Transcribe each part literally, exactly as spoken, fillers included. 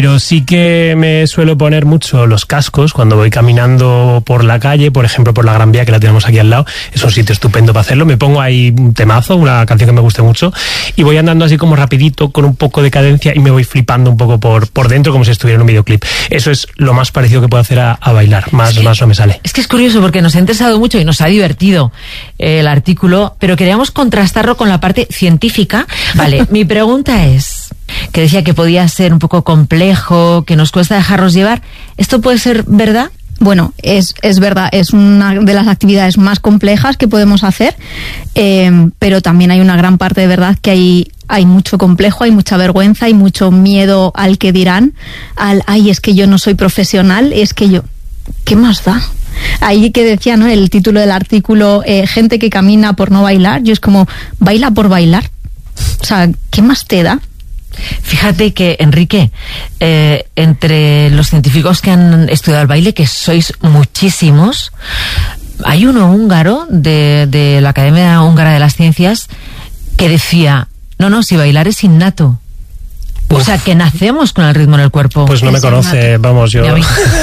Pero sí que me suelo poner mucho los cascos cuando voy caminando por la calle, por ejemplo por la Gran Vía, que la tenemos aquí al lado. Es un sitio estupendo para hacerlo. Me pongo ahí un temazo, una canción que me guste mucho, y voy andando así como rapidito, con un poco de cadencia, y me voy flipando un poco por, por dentro, como si estuviera en un videoclip. Eso es lo más parecido que puedo hacer a, a bailar. Más, es que, más no me sale. Es que es curioso porque nos ha interesado mucho y nos ha divertido eh, el artículo, pero queríamos contrastarlo con la parte científica. Vale, mi pregunta es, que decía que podía ser un poco complejo, que nos cuesta dejarnos llevar. ¿Esto puede ser verdad? Bueno, es, es verdad, es una de las actividades más complejas que podemos hacer, eh, pero también hay una gran parte de verdad que hay, hay mucho complejo, hay mucha vergüenza, hay mucho miedo al que dirán, al, ay, es que yo no soy profesional, es que yo... ¿Qué más da? Ahí que decía, ¿no?, el título del artículo, eh, gente que camina por no bailar. Yo es como, baila por bailar. O sea, ¿qué más te da? Fíjate que, Enrique, eh, entre los científicos que han estudiado el baile, que sois muchísimos, hay uno húngaro de, de la Academia Húngara de las Ciencias que decía, no, no, si bailar es innato. Uf. O sea, que nacemos con el ritmo en el cuerpo. Pues no es me conoce, innato. Vamos, yo...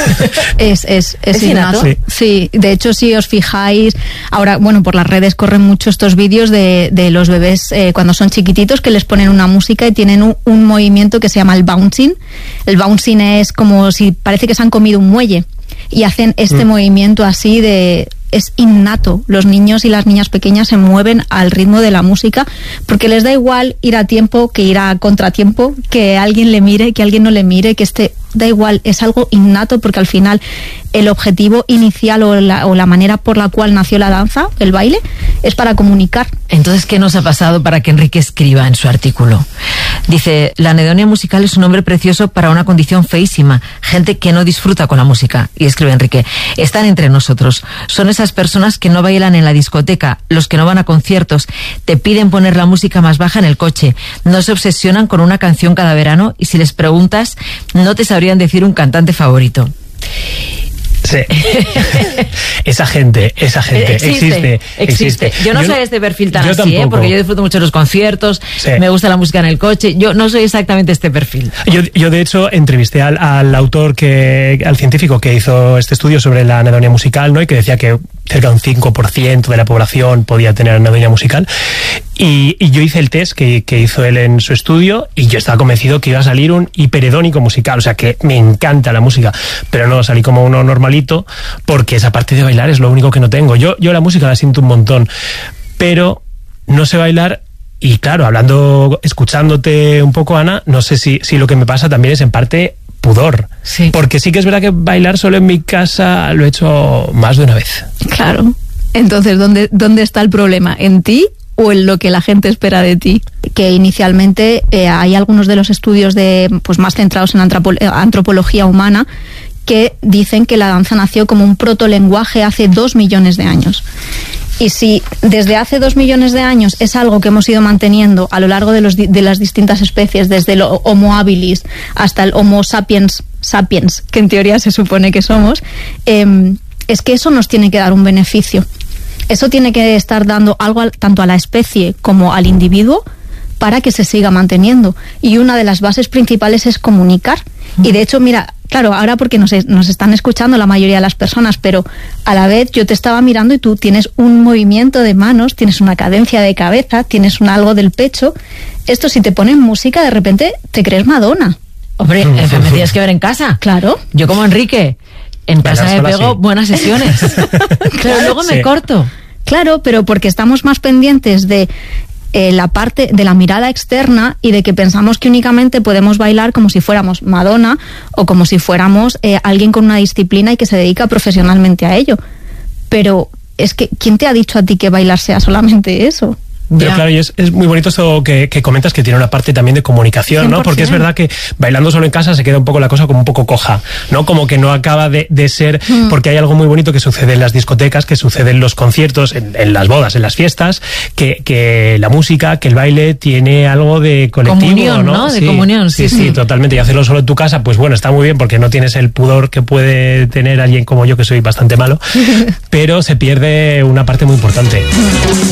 es, es, es, ¿Es innato. innato? Sí. sí, de hecho, si os fijáis, ahora, bueno, por las redes corren mucho estos vídeos de, de los bebés eh, cuando son chiquititos, que les ponen una música y tienen un, un movimiento que se llama el bouncing. El bouncing es como si parece que se han comido un muelle y hacen este mm. movimiento así de... Es innato. Los niños y las niñas pequeñas se mueven al ritmo de la música porque les da igual ir a tiempo que ir a contratiempo, que alguien le mire, que alguien no le mire, que esté... Da igual, es algo innato porque al final el objetivo inicial o la, o la manera por la cual nació la danza, el baile, es para comunicar. Entonces, ¿qué nos ha pasado para que Enrique escriba en su artículo? Dice, la anedonia musical es un nombre precioso para una condición feísima, gente que no disfruta con la música. Y escribe Enrique, están entre nosotros, son esas personas que no bailan en la discoteca, los que no van a conciertos, te piden poner la música más baja en el coche, no se obsesionan con una canción cada verano y si les preguntas, no te sabrían decir un cantante favorito. Sí. esa gente, esa gente existe, existe, existe. existe. Yo no yo soy este perfil tan yo así, ¿eh? Porque yo disfruto mucho de los conciertos, sí. Me gusta la música en el coche. Yo no soy exactamente este perfil. Yo, yo de hecho entrevisté al, al autor que, al científico que hizo este estudio sobre la anedonia musical, ¿no? Y que decía que cerca de un cinco por ciento de la población podía tener anedonia musical. Y, y yo hice el test que, que hizo él en su estudio y yo estaba convencido que iba a salir un hiperedónico musical. O sea, que me encanta la música, pero no, salí como uno normalito porque esa parte de bailar es lo único que no tengo. Yo, yo la música la siento un montón, pero no sé bailar. Y claro, hablando, escuchándote un poco, Ana, no sé si, si lo que me pasa también es en parte pudor. Sí. Porque sí que es verdad que bailar solo en mi casa lo he hecho más de una vez. Claro. Entonces, ¿dónde, dónde está el problema? ¿En ti o en lo que la gente espera de ti? Que inicialmente eh, hay algunos de los estudios de, pues, más centrados en antropo- antropología humana que dicen que la danza nació como un protolenguaje hace dos millones de años. Y si desde hace dos millones de años es algo que hemos ido manteniendo a lo largo de, los, de las distintas especies, desde el Homo habilis hasta el Homo sapiens sapiens, que en teoría se supone que somos, eh, es que eso nos tiene que dar un beneficio. Eso tiene que estar dando algo al, tanto a la especie como al individuo para que se siga manteniendo. Y una de las bases principales es comunicar. Y de hecho, mira, claro, ahora porque nos, nos están escuchando la mayoría de las personas, pero a la vez yo te estaba mirando y tú tienes un movimiento de manos, tienes una cadencia de cabeza, tienes un algo del pecho. Esto, si te ponen música, de repente te crees Madonna. Hombre, me tienes que ver en casa. Claro. Yo como Enrique, en casa me pego sí. buenas sesiones. Pero luego me sí. corto. Claro, pero porque estamos más pendientes de eh, la parte de la mirada externa y de que pensamos que únicamente podemos bailar como si fuéramos Madonna o como si fuéramos eh, alguien con una disciplina y que se dedica profesionalmente a ello. Pero es que, ¿quién te ha dicho a ti que bailar sea solamente eso? Pero ya. Claro, y es, es muy bonito esto que, que comentas, que tiene una parte también de comunicación, cien por ciento. ¿No? Porque es verdad que bailando solo en casa se queda un poco la cosa como un poco coja, ¿no? Como que no acaba de, de ser, mm. porque hay algo muy bonito que sucede en las discotecas, que sucede en los conciertos, en, en las bodas, en las fiestas, que, que la música, que el baile tiene algo de colectivo, comunión, ¿no? ¿no? De sí, comunión, sí, sí, sí, sí, totalmente. Y hacerlo solo en tu casa, pues bueno, está muy bien porque no tienes el pudor que puede tener alguien como yo, que soy bastante malo, pero se pierde una parte muy importante.